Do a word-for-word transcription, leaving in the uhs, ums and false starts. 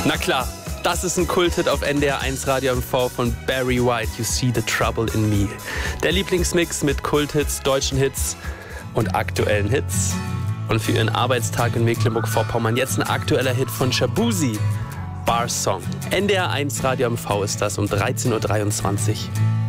Na klar, das ist ein Kulthit auf N D R eins Radio M V von Barry White, You See the Trouble in Me. Der Lieblingsmix mit Kulthits, deutschen Hits und aktuellen Hits. Und für Ihren Arbeitstag in Mecklenburg-Vorpommern jetzt ein aktueller Hit von Shabuzi, Bar Song. N D R eins Radio M V ist das um dreizehn Uhr dreiundzwanzig.